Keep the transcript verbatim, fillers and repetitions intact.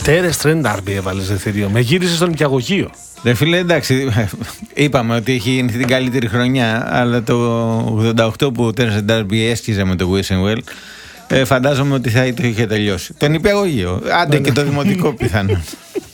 Τέρες Τρεν Ντάρμπι έβαλες εθήριο. Με γύρισε στον νηπιαγωγείο. Ρε φίλε, εντάξει, είπαμε ότι έχει γεννηθεί την καλύτερη χρονιά, αλλά το ογδόντα οκτώ που ο Τέρες Ντάρμπι έσκιζε με το Wessenwell, ε, φαντάζομαι ότι θα το είχε τελειώσει. Το νηπιαγωγείο, άντε και το δημοτικό πιθανόν.